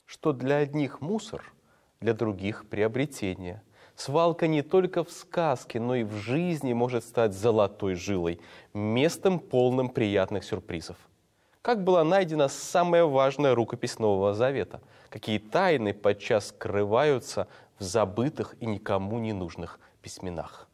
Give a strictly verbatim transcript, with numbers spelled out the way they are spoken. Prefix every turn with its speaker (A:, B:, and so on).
A: что для одних мусор, для других приобретение. Свалка не только в сказке, но и в жизни может стать золотой жилой, местом полным приятных сюрпризов. Как была найдена самая важная рукопись Нового Завета? Какие тайны подчас скрываются в забытых и никому не нужных письменах?